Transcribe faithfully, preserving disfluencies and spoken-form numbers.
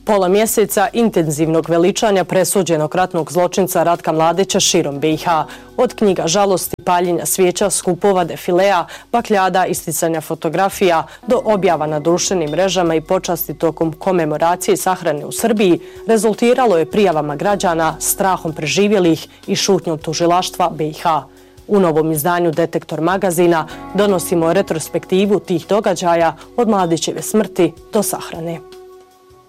Pola mjeseca intenzivnog veličanja presuđenog ratnog zločinca Ratka Mladića širom B i H. Od knjiga žalosti, paljenja svijeća, skupova, defilea, bakljada, isticanja fotografija do objava na društvenim mrežama i počasti tokom komemoracije i sahrane u Srbiji rezultiralo je prijavama građana, strahom preživjelih i šutnjom tužilaštva B i H. U novom izdanju Detektor magazina donosimo retrospektivu tih događaja od Mladićeve smrti do sahrane.